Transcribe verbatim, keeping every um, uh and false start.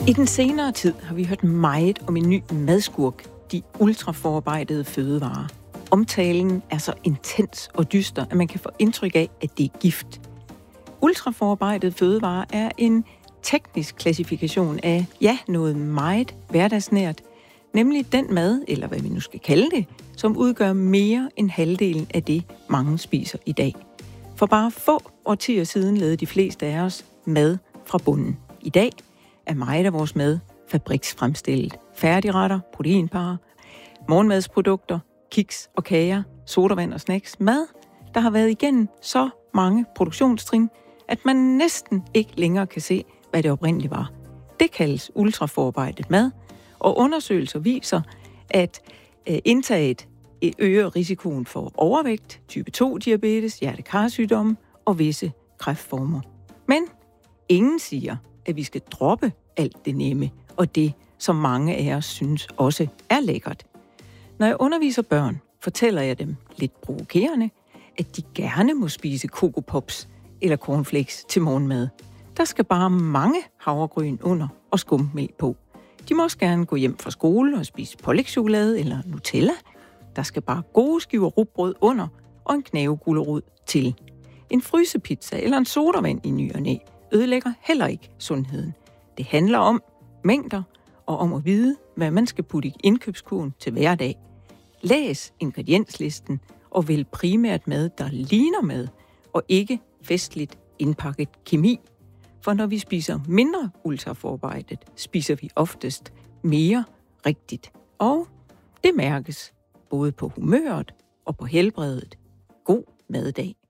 I den senere tid har vi hørt meget om en ny madskurk, de ultraforarbejdede fødevarer. Omtalen er så intens og dyster, at man kan få indtryk af, at det er gift. Ultraforarbejdede fødevarer er en teknisk klassifikation af, ja, noget meget hverdagsnært, nemlig den mad, eller hvad vi nu skal kalde det, som udgør mere end halvdelen af det, mange spiser i dag. For bare få årtier siden lavede de fleste af os mad fra bunden. I dag er meget af vores mad fabriksfremstillet. Færdigretter, proteinparer, morgenmadsprodukter, kiks og kager, sodavand og snacks. Mad, der har været igennem så mange produktionstrin, at man næsten ikke længere kan se, hvad det oprindeligt var. Det kaldes ultraforarbejdet mad, og undersøgelser viser, at indtaget øger risikoen for overvægt, type to diabetes, hjertekarsygdomme og visse kræftformer. Men ingen siger, at vi skal droppe alt det nemme, og det, som mange af os synes også er lækkert. Når jeg underviser børn, fortæller jeg dem lidt provokerende, at de gerne må spise Coco Pops eller cornflakes til morgenmad. Der skal bare mange havregryn under og skummælk på. De må også gerne gå hjem fra skole og spise pålægschokolade eller Nutella. Der skal bare gode skiver rugbrød under og en knavegulerod til. En frysepizza eller en sodavand i ny og næ ødelægger heller ikke sundheden. Det handler om mængder og om at vide, hvad man skal putte i indkøbskurven til hverdag. Læs ingredienslisten og vælg primært mad, der ligner mad, og ikke festligt indpakket kemi. For når vi spiser mindre ultraforarbejdet, spiser vi oftest mere rigtigt. Og det mærkes både på humøret og på helbredet. God maddag.